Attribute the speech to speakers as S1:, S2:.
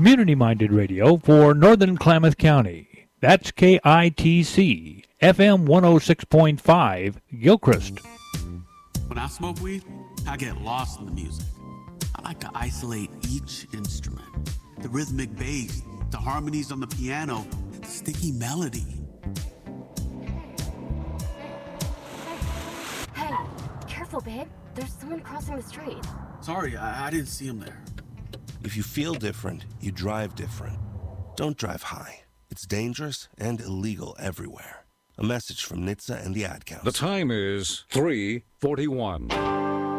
S1: community-minded radio for Northern Klamath County. That's KITC, FM 106.5, Gilchrist.
S2: When I smoke weed, I get lost in the music. I like to isolate each instrument. The rhythmic bass, the harmonies on the piano, the sticky melody.
S3: Hey, careful, babe. There's someone crossing the street.
S2: Sorry, I didn't see him there.
S4: If you feel different, you drive different. Don't drive high. It's dangerous and illegal everywhere. A message from NHTSA and the Ad Council.
S5: The time is 3:41.